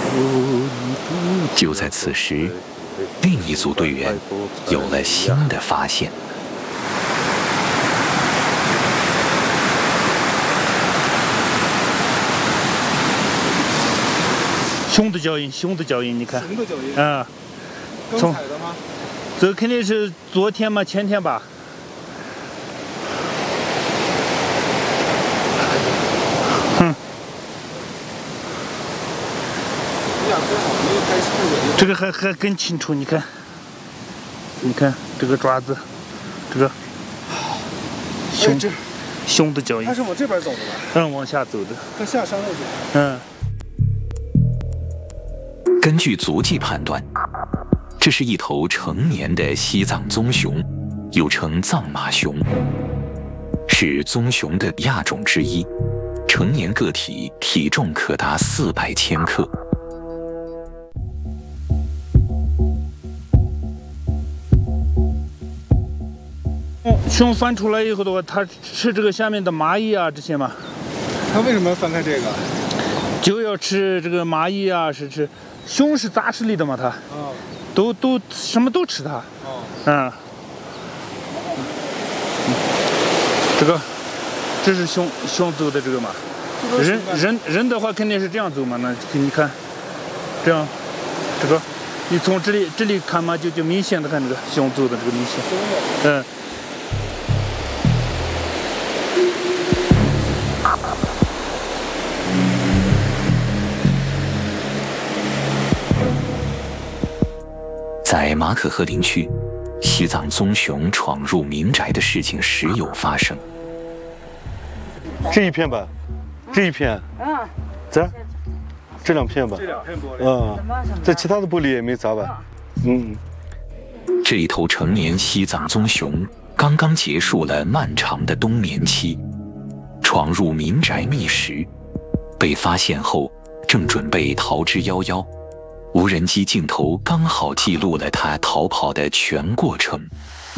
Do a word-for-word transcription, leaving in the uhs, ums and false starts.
就在此时，另一组队员有了新的发现。 熊的脚印，熊的脚印，你看。 熊的脚印。 嗯。 刚踩的吗？ 这肯定是昨天嘛，前天吧。哼。这个还还更清楚，你看，你看这个爪子，这个熊、哎、熊的脚印。 它是往这边走的吧？ 嗯，往下走的。 它下山了就。 嗯。 根据足迹判断，这是一头成年的西藏棕熊，又称藏马熊，是棕熊的亚种之一。成年个体体重可达四百千克。 熊翻出来以后的话，它吃这个下面的蚂蚁啊这些嘛。 它为什么要翻开这个？ 就要吃这个蚂蚁啊，是吃。熊是杂食类的嘛，它。哦。都都什么都吃它。哦。嗯。这个，这是熊熊走的这个嘛。人人人的话肯定是这样走嘛，那你看，这样，这个，你从这里这里看嘛，就就明显的看这个熊走的这个明显。嗯。 在马可赫林区，西藏棕熊闯入民宅的事情时有发生。 这一片吧，这一片， 嗯， 这，这两片吧， 这两片玻璃， 嗯，这其他的玻璃也没砸吧？嗯。 这一头成年西藏棕熊刚刚结束了漫长的冬眠期，闯入民宅觅食，被发现后正准备逃之夭夭。无人机镜头刚好记录了它逃跑的全过程。